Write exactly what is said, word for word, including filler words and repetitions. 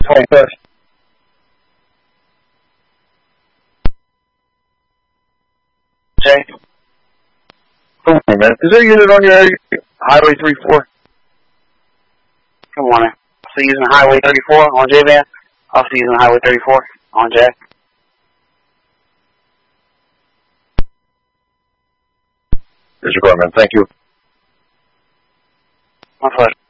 twenty-fifth. Jay? Good morning, man. Is there a unit on your Highway thirty-four? Good morning. Also using Highway thirty-four on J-Van. Also using Highway thirty-four on Jack. Disregard, man. Thank you. My pleasure.